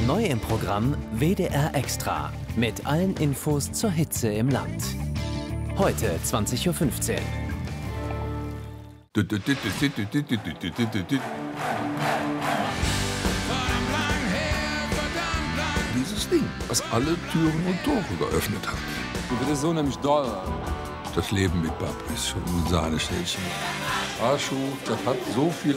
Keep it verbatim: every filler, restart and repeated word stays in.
Neu im Programm W D R Extra mit allen Infos zur Hitze im Land. Heute zwanzig Uhr fünfzehn. Dieses Ding, was alle Türen und Tore geöffnet hat. Das ist so nämlich doll. Das Leben mit Bab ist schon ein Sahnestäbchen. Arschuh, das hat so viel